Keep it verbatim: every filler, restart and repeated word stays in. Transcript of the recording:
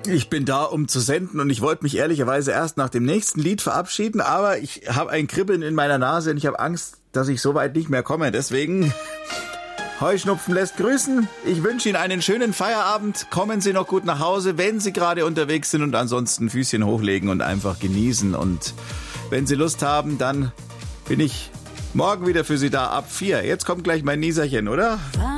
Ich bin da, um zu senden und ich wollte mich ehrlicherweise erst nach dem nächsten Lied verabschieden, aber ich habe ein Kribbeln in meiner Nase und ich habe Angst, dass ich so weit nicht mehr komme. Deswegen, Heuschnupfen lässt grüßen. Ich wünsche Ihnen einen schönen Feierabend. Kommen Sie noch gut nach Hause, wenn Sie gerade unterwegs sind und ansonsten Füßchen hochlegen und einfach genießen. Und wenn Sie Lust haben, dann bin ich morgen wieder für Sie da ab vier. Jetzt kommt gleich mein Nieserchen, oder?